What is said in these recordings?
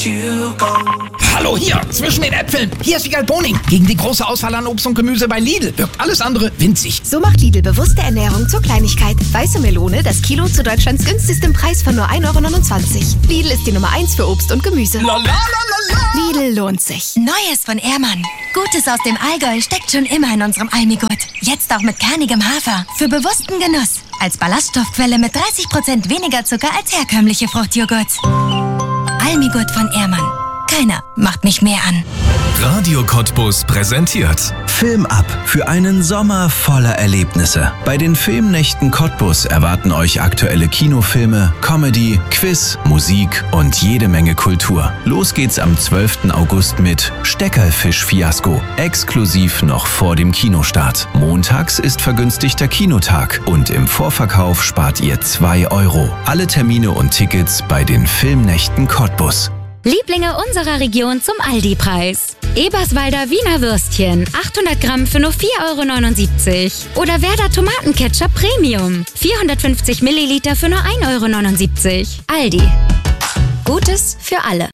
Hallo hier, zwischen den Äpfeln. Hier ist Wiegald Boning. Gegen die große Auswahl an Obst und Gemüse bei Lidl wirkt alles andere winzig. So macht Lidl bewusste Ernährung zur Kleinigkeit. Weiße Melone, das Kilo zu Deutschlands günstigstem Preis von nur 1,29 €. Lidl ist die Nummer 1 für Obst und Gemüse. Lidl lohnt sich. Neues von Ehrmann. Gutes aus dem Allgäu steckt schon immer in unserem Almigurt. Jetzt auch mit kernigem Hafer. Für bewussten Genuss. Als Ballaststoffquelle mit 30% weniger Zucker als herkömmliche Fruchtjoghurts. Almigurt von Ehrmann. Keiner macht mich mehr an. Radio Cottbus präsentiert Film ab für einen Sommer voller Erlebnisse. Bei den Filmnächten Cottbus erwarten euch aktuelle Kinofilme, Comedy, Quiz, Musik und jede Menge Kultur. Los geht's am 12. August mit Steckerfisch-Fiasko. Exklusiv noch vor dem Kinostart. Montags ist vergünstigter Kinotag und im Vorverkauf spart ihr 2 €. Alle Termine und Tickets bei den Filmnächten Cottbus. Lieblinge unserer Region zum Aldi-Preis. Eberswalder Wiener Würstchen, 800 Gramm für nur 4,79 € Oder Werder Tomatenketchup Premium, 450 Milliliter für nur 1,79 €. Aldi. Gutes für alle.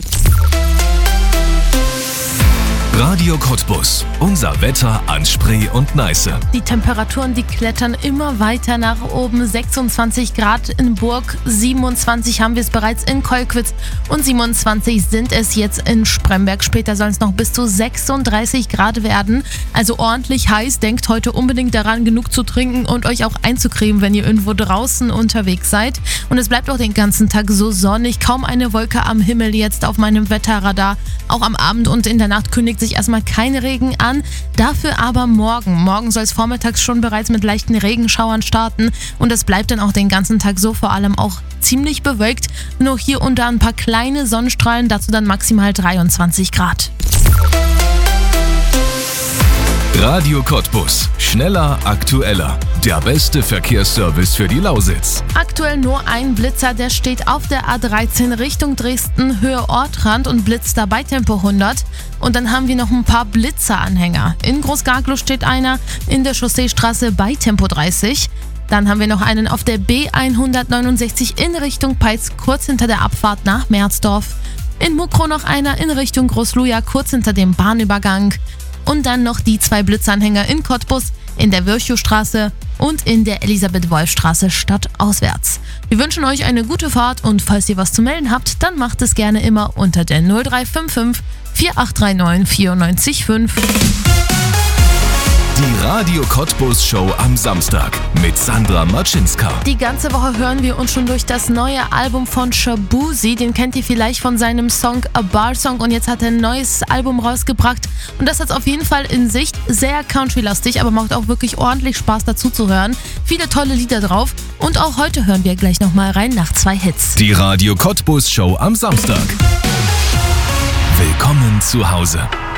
Radio Cottbus. Unser Wetter an Spree und Neiße. Die Temperaturen, die klettern immer weiter nach oben. 26 Grad in Burg, 27 haben wir es bereits in Kolkwitz und 27 sind es jetzt in Spremberg. Später sollen es noch bis zu 36 Grad werden. Also ordentlich heiß. Denkt heute unbedingt daran, genug zu trinken und euch auch einzucremen, wenn ihr irgendwo draußen unterwegs seid. Und es bleibt auch den ganzen Tag so sonnig. Kaum eine Wolke am Himmel jetzt auf meinem Wetterradar. Auch am Abend und in der Nacht kündigt sich erstmal kein Regen an, dafür aber morgen. Morgen soll es vormittags schon bereits mit leichten Regenschauern starten und es bleibt dann auch den ganzen Tag so, vor allem auch ziemlich bewölkt. Nur hier und da ein paar kleine Sonnenstrahlen, dazu dann maximal 23 Grad. Radio Cottbus. Schneller, aktueller. Der beste Verkehrsservice für die Lausitz. Aktuell nur ein Blitzer, der steht auf der A13 Richtung Dresden, Höhe Ortrand und blitzt da bei Tempo 100. Und dann haben wir noch ein paar Blitzeranhänger. In Großgarglow steht einer, in der Chausseestraße bei Tempo 30. Dann haben wir noch einen auf der B169 in Richtung Peitz, kurz hinter der Abfahrt nach Merzdorf. In Muckrow noch einer in Richtung Großluja, kurz hinter dem Bahnübergang. Und dann noch die 2 Blitzanhänger in Cottbus, in der Virchowstraße und in der Elisabeth-Wolf-Straße stadtauswärts. Wir wünschen euch eine gute Fahrt und falls ihr was zu melden habt, dann macht es gerne immer unter der 0355 4839 94,5. Die Radio Cottbus Show am Samstag mit Sandra Maczynska. Die ganze Woche hören wir uns schon durch das neue Album von Shabuzi. Den kennt ihr vielleicht von seinem Song A Bar Song und jetzt hat er ein neues Album rausgebracht. Und das hat auf jeden Fall in sich sehr country-lastig, aber macht auch wirklich ordentlich Spaß dazu zu hören. Viele tolle Lieder drauf und auch heute hören wir gleich nochmal rein nach 2 Hits. Die Radio Cottbus Show am Samstag. Willkommen zu Hause.